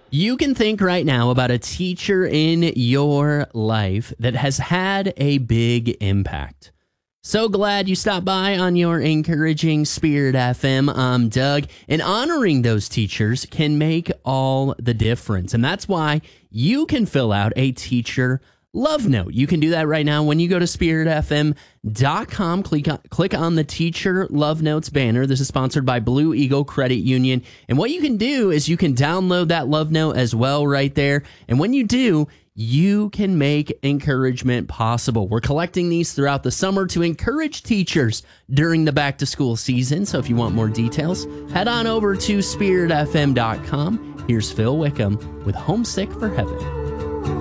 You can think right now about a teacher in your life that has had a big impact. So glad you stopped by on your encouraging Spirit FM. I'm Doug, and honoring those teachers can make all the difference. And that's why you can fill out a teacher love note. You can do that right now when you go to spiritfm.com. Click on the Teacher Love Notes banner. This is sponsored by Blue Eagle Credit Union. And what you can do is you can download that love note as well right there. And when you do, you can make encouragement possible. We're collecting these throughout the summer to encourage teachers during the back to school season. So if you want more details, head on over to spiritfm.com. Here's Phil Wickham with Homesick for Heaven.